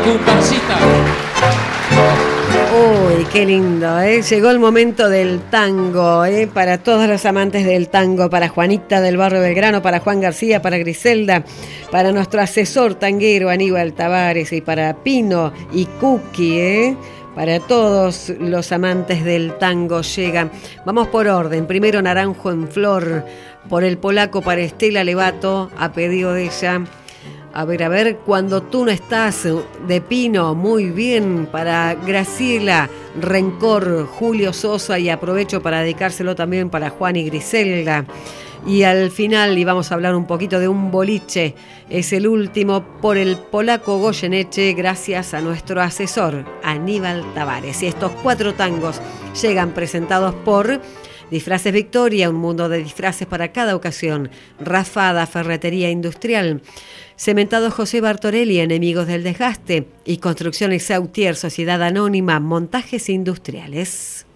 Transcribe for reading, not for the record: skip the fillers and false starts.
comparsita. Uy, qué lindo, ¿eh? Llegó el momento del tango, ¿eh? Para todos los amantes del tango, para Juanita del Barrio Belgrano, para Juan García, para Griselda, para nuestro asesor tanguero Aníbal Tavares y para Pino y Cookie, ¿eh? Para todos los amantes del tango llegan. Vamos por orden. Primero Naranjo en Flor, por el polaco para Estela Levato, a pedido de ella. A ver, cuando tú no estás, de Pino, muy bien, para Graciela Rencor, Julio Sosa, y aprovecho para dedicárselo también para Juan y Griselda. Y al final, y vamos a hablar un poquito de un boliche, es el último por el polaco Goyeneche, gracias a nuestro asesor Aníbal Tavares. Y estos 4 tangos llegan presentados por Disfraces Victoria, un mundo de disfraces para cada ocasión. Rafada, Ferretería Industrial. Cementado José Bartorelli, Enemigos del Desgaste. Y Construcciones Sautier, Sociedad Anónima, Montajes Industriales.